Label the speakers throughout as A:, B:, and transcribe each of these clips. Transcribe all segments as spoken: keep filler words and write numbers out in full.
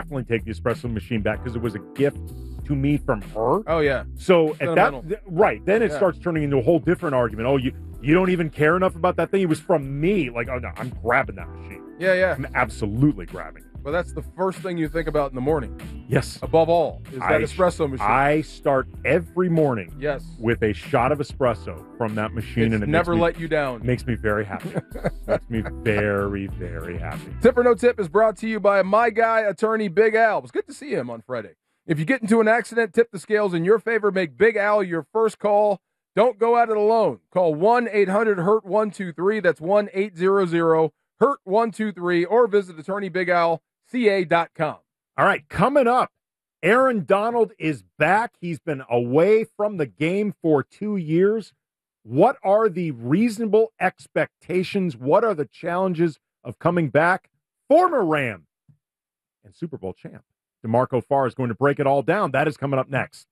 A: definitely take the espresso machine back because it was a gift to me from her.
B: Oh, yeah.
A: So at that, th- right, then it
B: Yeah.
A: starts turning into a whole different argument. Oh, you you don't even care enough about that thing? It was from me. Like, oh, no, I'm grabbing that machine.
B: Yeah, yeah.
A: I'm absolutely grabbing it.
B: Well, that's the first thing you think about in the morning.
A: Yes.
B: Above all, is that
A: I,
B: espresso machine.
A: I start every morning
B: yes.
A: with a shot of espresso from that machine.
B: It's
A: and it
B: never
A: makes me,
B: let you down.
A: Makes me very happy. makes me very, very happy.
B: Tip or No Tip is brought to you by my guy, attorney Big Al. It was good to see him on Friday. If you get into an accident, tip the scales in your favor. Make Big Al your first call. Don't go at it alone. Call one eight hundred hurt one two three. That's one eight hundred hurt one two three. Or visit attorney big al c a dot com.
A: All right, coming up, Aaron Donald is back. He's been away from the game for two years. What are the reasonable expectations? What are the challenges of coming back? Former Ram and Super Bowl champ DeMarco Farr is going to break it all down. That is coming up next.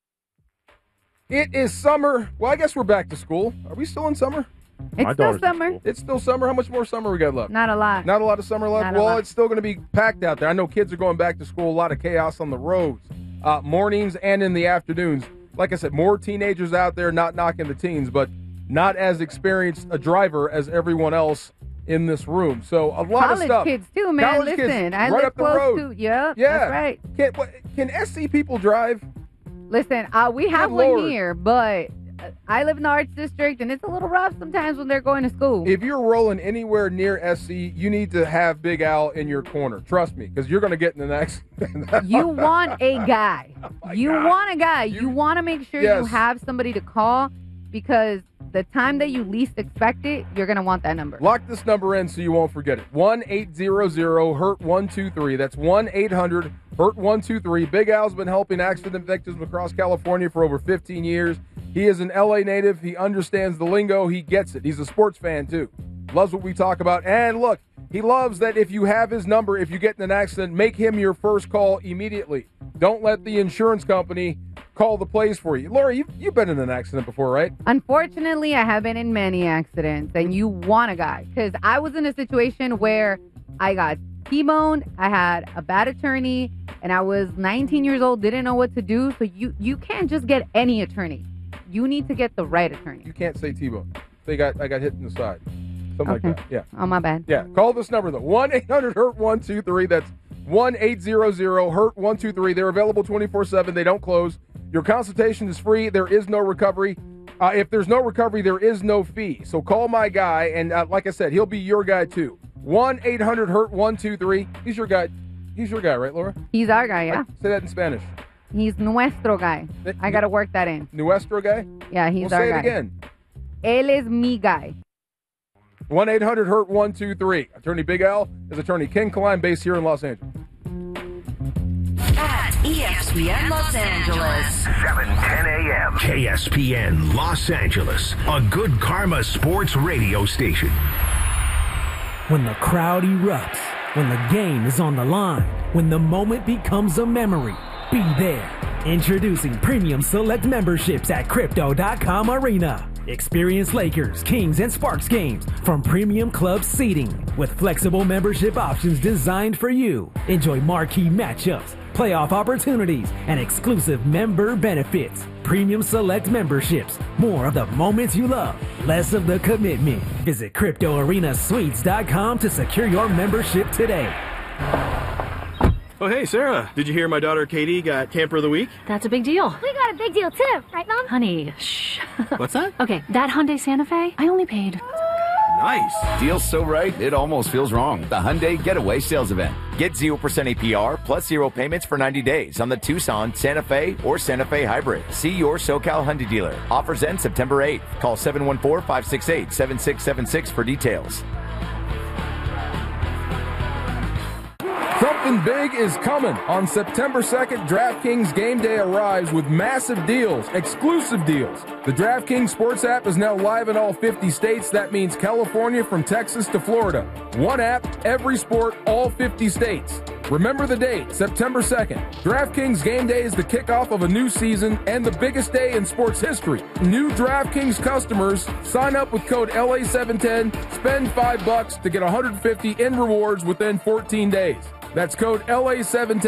B: It is summer. Well, I guess we're back to school. Are we still in summer?
C: It's
A: My
C: still
A: daughter's in
C: summer.
A: school.
B: It's still summer. How much more summer we got left?
C: Not a lot.
B: Not a lot of summer left?
C: Not a
B: Well,
C: lot.
B: it's still going to be packed out there. I know kids are going back to school. A lot of chaos on the roads, uh, mornings and in the afternoons. Like I said, more teenagers out there, not knocking the teens, but not as experienced a driver as everyone else in this room. So a lot
C: College
B: of stuff.
C: kids too, man.
B: College
C: Listen,
B: kids,
C: I
B: right
C: live
B: up the
C: close
B: road.
C: to. Yep,
B: Yeah.
C: that's right.
B: Can, what, can S C people drive?
C: Listen, uh, we have
B: Good
C: one
B: Lord.
C: here, but uh, I live in the Arts District, and it's a little rough sometimes when they're going to school.
B: If you're rolling anywhere near S C, you need to have Big Al in your corner. Trust me, because you're going to get in the next.
C: You want a guy.
B: Oh
C: you
B: God.
C: want a guy.
B: You-
C: You, want to make sure
B: Yes.
C: you have somebody to call because the time that you least expect it, you're going to want that number.
B: Lock this number in so you won't forget it. one eight hundred hurt one two three. That's one eight hundred hurt one two three. Big Al's been helping accident victims across California for over fifteen years. He is an L A native. He understands the lingo. He gets it. He's a sports fan, too. Loves what we talk about. And look, he loves that if you have his number, if you get in an accident, make him your first call immediately. Don't let the insurance company call the plays for you. Laura, you've, you've been in an accident before, right?
C: Unfortunately, I have been in many accidents, and you want a guy. Because I was in a situation where I got T-boned, I had a bad attorney, and I was nineteen years old, didn't know what to do. So you, you can't just get any attorney. You need to get the right attorney.
B: You can't say T-bone. They got I got hit in the side. Something
C: Okay.
B: like that. Yeah.
C: Oh, my bad.
B: Yeah. Call this number though. one eight hundred hurt one two three. That's one eight hundred hurt one two three. They're available twenty-four seven. They don't close. Your consultation is free. There is no recovery. Uh, if there's no recovery, there is no fee. So call my guy, and uh, like I said, he'll be your guy too. one eight hundred hurt one two three. He's your guy. He's your guy, right, Laura?
C: He's our guy, yeah.
B: Like, say that in Spanish.
C: He's nuestro guy. I got to work that in.
B: Nuestro guy?
C: Yeah, he's
B: We'll
C: our
B: say
C: guy.
B: it again.
C: Él es mi guy.
B: one eight hundred hurt one two three. Attorney Big Al is attorney Ken Klein, based here in Los Angeles.
D: At E S P N Los Angeles.
E: seven ten a.m. K S P N Los Angeles, a good karma sports radio station.
F: When the crowd erupts, when the game is on the line, when the moment becomes a memory, be there. Introducing Premium Select memberships at Crypto dot com Arena. Experience Lakers, Kings, and Sparks games from Premium Club seating with flexible membership options designed for you. Enjoy marquee matchups, playoff opportunities, and exclusive member benefits. Premium Select memberships. More of the moments you love, less of the commitment. Visit Crypto Arena Suites dot com to secure your membership today.
G: Oh, hey, Sarah. Did you hear my daughter Katie got Camper of the Week?
H: That's a big deal.
I: We got a big deal too, right, Mom?
H: Honey, shh.
G: What's that?
H: Okay, that Hyundai Santa Fe, I only paid.
G: Nice.
J: Deal's so right, it almost feels wrong. The Hyundai Getaway Sales Event. Get zero percent A P R plus zero payments for ninety days on the Tucson, Santa Fe, or Santa Fe Hybrid. See your SoCal Hyundai dealer. Offers end September eighth. Call seven one four, five six eight, seven six seven six for details.
B: Something big is coming. On September second, DraftKings Game Day arrives with massive deals, exclusive deals. The DraftKings Sports app is now live in all fifty states. That means California from Texas to Florida. One app, every sport, all fifty states. Remember the date, September second. DraftKings Game Day is the kickoff of a new season and the biggest day in sports history. New DraftKings customers sign up with code L A seven ten, spend five bucks to get one hundred fifty in rewards within fourteen days. That's code L A seven ten.